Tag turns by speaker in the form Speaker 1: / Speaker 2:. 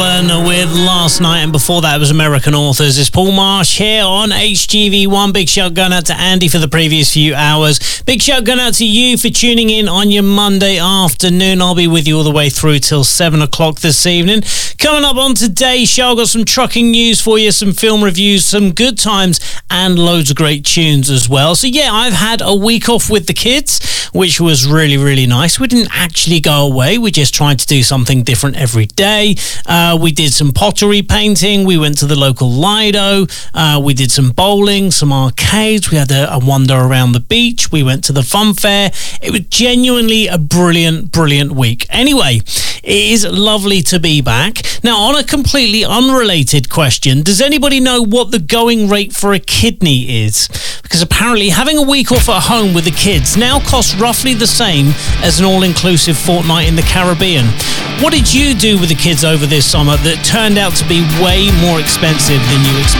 Speaker 1: With Last Night, and before that was American Authors. It's Paul Marsh here on HGV1. Big shout going out to Andy for the previous few hours. Big shout going out to you for tuning in on your Monday afternoon. I'll be with you all the way through till 7 o'clock this evening. Coming up on today's show, I've got some trucking news for you, some film reviews, some good times, and loads of great tunes as well. So yeah, I've had a week off with the kids, which was really, really nice. We didn't actually go away. We just tried to do something different every day. We did some pottery painting. We went to the local Lido. We did some bowling, some arcades. We had a wander around the beach. We went to the fun fair. It was genuinely a brilliant, brilliant week. Anyway, it is lovely to be back. Now, on a completely unrelated question, does anybody know what the going rate for a kidney is? Because apparently having a week off at home with the kids now costs roughly the same as an all-inclusive fortnight in the Caribbean. What did you do with the kids over this summer that turned out to be way more expensive than you expected?